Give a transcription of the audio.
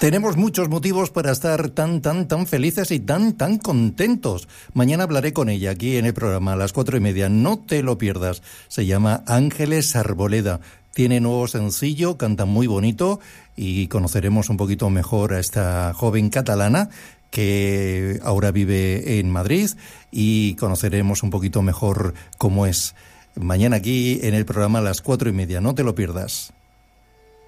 Tenemos muchos motivos para estar tan felices y tan contentos. Mañana hablaré con ella aquí en el programa a las 4:30. No te lo pierdas. Se llama Ángeles Arboleda. Tiene nuevo sencillo, canta muy bonito y conoceremos un poquito mejor a esta joven catalana que ahora vive en Madrid y conoceremos un poquito mejor cómo es. Mañana aquí en el programa a las 4:30. No te lo pierdas.